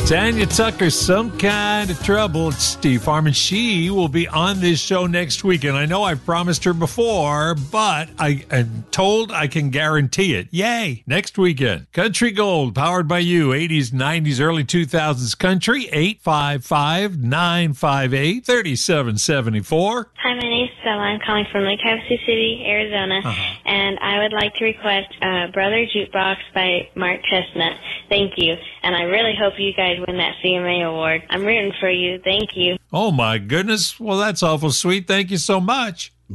Tanya Tucker, Some Kind of Trouble. It's Steve Harmon. She will be on this show next week. And I know I've promised her before, but I am told I can guarantee it. Yay! Next weekend. Country Gold, powered by you. 80s, 90s, early 2000s country. 855-958-3774. Hi, my name's Stella. I'm calling from Lake Havasu City, Arizona. And I would like to request Brother Jukebox by Mark Chestnut. Thank you. And I really hope you guys win that CMA award. I'm rooting for you. Thank you. Oh, my goodness. Well, that's awful sweet. Thank you so much.